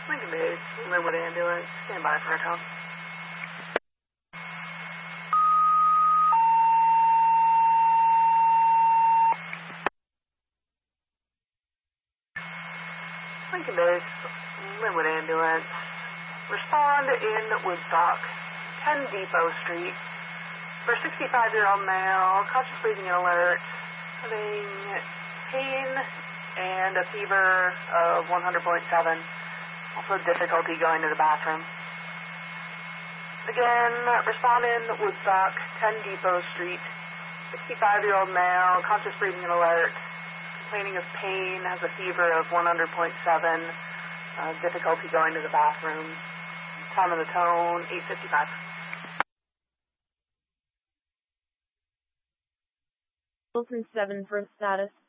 Lincoln Base, Linwood Ambulance, stand by for a call. Lincoln Base, Linwood Ambulance, respond in Woodstock, 10 Depot Street, for a 65-year-old male, conscious breathing and alert, having pain and a fever of 100.7. Also difficulty going to the bathroom. Again, respond in Woodstock, 10 Depot Street, 65-year-old male, conscious breathing and alert, complaining of pain, has a fever of 100.7, difficulty going to the bathroom. Time of the tone, 8:55. 7 for status.